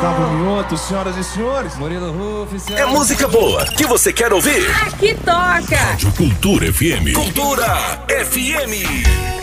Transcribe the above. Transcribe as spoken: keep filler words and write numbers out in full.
Gustavo Mioto, senhoras e senhores. Murilo Ruf, É música boa que você quer ouvir. Aqui toca. Cultura F M. Cultura F M.